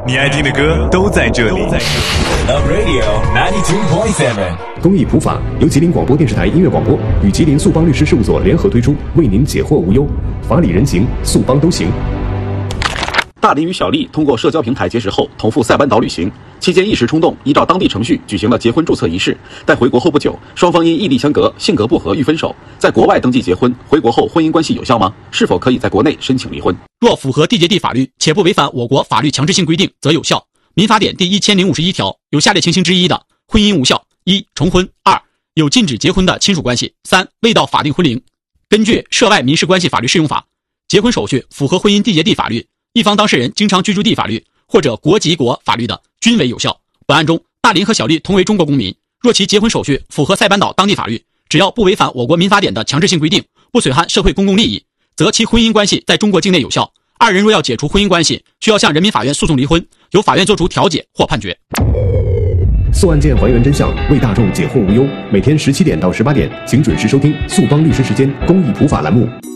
你爱听的歌都在这里。 Love Radio 92.7。 公益普法由吉林广播电视台音乐广播与吉林速邦律师事务所联合推出，为您解惑无忧，法理人情，速邦都行。 大林与小丽通过社交平台结识后，同赴塞班岛旅行，期间一时冲动，依照当地程序举行了结婚注册仪式。但回国后不久，双方因异地相隔、性格不合欲分手。在国外登记结婚，回国后婚姻关系有效吗？是否可以在国内申请离婚？ 若符合缔结地法律，且不违反我国法律强制性规定，则有效。民法典第1051条有下列情形之一的，婚姻无效：一、重婚；二、有禁止结婚的亲属关系；三、未到法定婚龄。根据《涉外民事关系法律适用法》，结婚手续符合婚姻缔结地法律，一方当事人经常居住地法律或者国籍国法律的，均为有效。本案中，大林和小丽同为中国公民，若其结婚手续符合塞班岛当地法律，只要不违反我国民法典的强制性规定，不损害社会公共利益，则其婚姻关系在中国境内有效。二人若要解除婚姻关系，需要向人民法院诉讼离婚，由法院作出调解或判决。 诉案件还原真相，为大众解惑无忧。每天17点到18点，请准时收听速邦律师时间公益普法栏目。